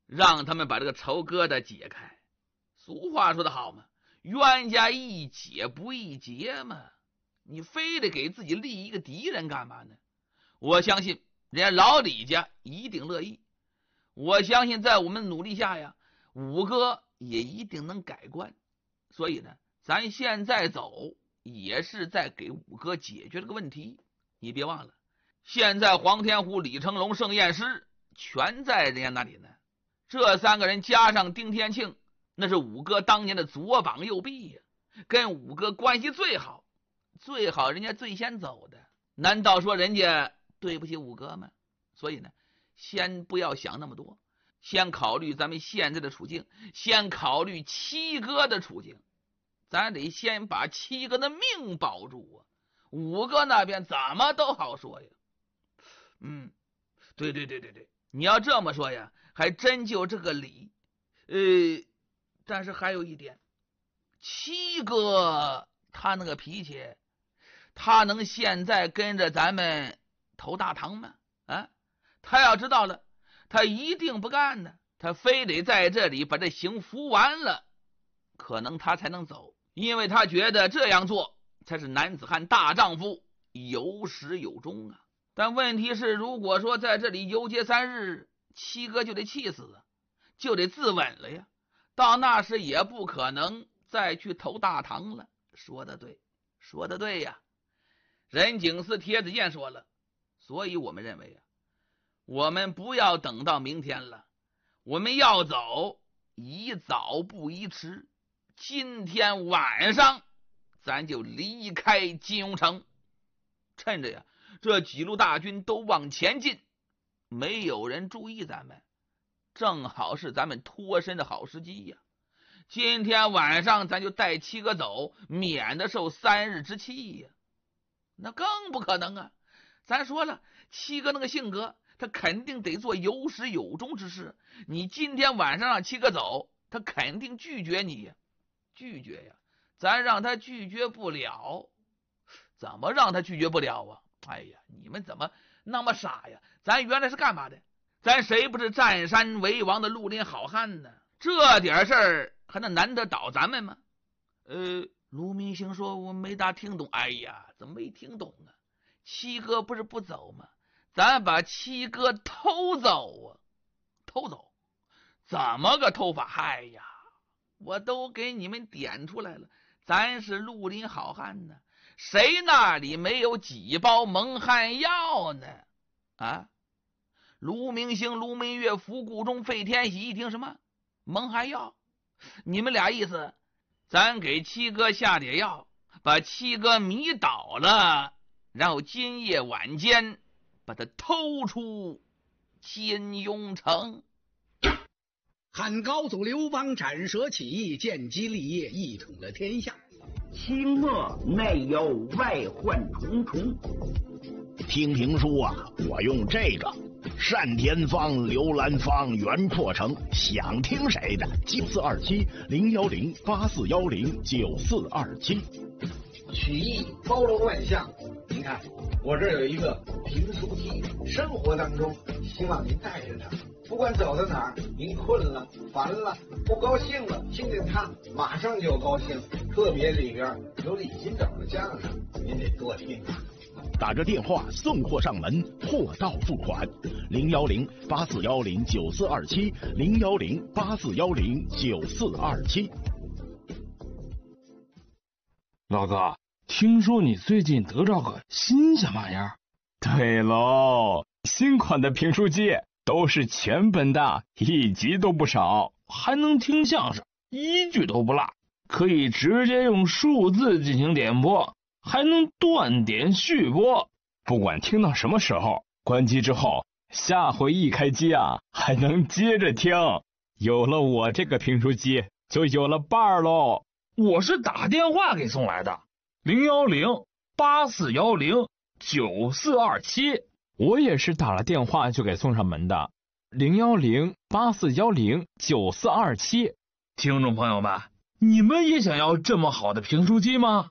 让他们把这个仇疙瘩解开。俗话说得好嘛，冤家宜解不宜结嘛，你非得给自己立一个敌人干嘛呢？我相信人家老李家一定乐意，我相信在我们努力下呀，五哥也一定能改观。所以呢，咱现在走也是在给五哥解决这个问题。你别忘了，现在黄天虎、李成龙、盛验师全在人家那里呢。这3个人加上丁天庆，那是五哥当年的左膀右臂呀，跟五哥关系最好，最好人家最先走的，难道说人家对不起五哥吗？所以呢，先不要想那么多，先考虑咱们现在的处境，先考虑七哥的处境，咱得先把七哥的命保住啊。五哥那边怎么都好说呀。对，你要这么说呀，还真就这个理。但是还有一点，七哥他那个脾气，他能现在跟着咱们投大堂吗？啊，他要知道了，他一定不干呢，他非得在这里把这刑服完了，可能他才能走，因为他觉得这样做才是男子汉大丈夫，有始有终啊。但问题是，如果说在这里游街3日，七哥就得气死啊，就得自刎了呀，到那时也不可能再去投大堂了。说得对呀。任警司铁子健说了，所以我们认为啊，我们不要等到明天了，我们要走宜早不宜迟，今天晚上咱就离开金庸城，趁着呀这几路大军都往前进，没有人注意咱们，正好是咱们脱身的好时机呀。今天晚上咱就带七哥走，免得受3日之气呀。那更不可能啊，咱说了，七哥那个性格，他肯定得做有始有终之事，你今天晚上让七哥走，他肯定拒绝你呀。咱让他拒绝不了。怎么让他拒绝不了啊？哎呀，你们怎么那么傻呀？咱原来是干嘛的？咱谁不是占山为王的绿林好汉呢？这点事儿还能难得倒咱们吗？卢明星说我没大听懂。哎呀，怎么没听懂啊？七哥不是不走吗？咱把七哥偷走啊！偷走？怎么个偷法？哎呀，我都给你们点出来了，咱是绿林好汉呢，谁那里没有几包蒙汗药呢？啊！卢明星、卢明月、福顾中、费天喜一听什么蒙汗药？你们俩意思，咱给七哥下点药，把七哥迷倒了，然后今夜晚间把他偷出金庸城。 汉高祖刘邦斩蛇起义，建基立业，一统了天下。 清末内忧外患重重。 听评书啊，我用这个单田芳、刘兰芳、袁阔成，想听谁的？9427-010-8410-9427。 曲艺包罗万象，您看我这儿有一个评书机，生活当中希望您带着它，不管走到哪儿，您困了、烦了、不高兴了，听听它，马上就高兴。特别里边有李金斗的相声，您得多听啊。 打着电话送货上门，货到付款。010-8410-9427，010-8410-9427。 老哥，听说你最近得着个新鲜玩意儿？ 对喽，新款的评书机都是全本的，1集都不少， 还能听相声，1句都不落，可以直接用数字进行点播，还能断点续播， 不管听到什么时候，关机之后下回一开机啊，还能接着听。有了我这个评书机，就有了伴儿喽。 我是打电话给送来的，010-8410-9427。 我也是打了电话就给送上门的，010-8410-9427。 听众朋友们，你们也想要这么好的评书机吗？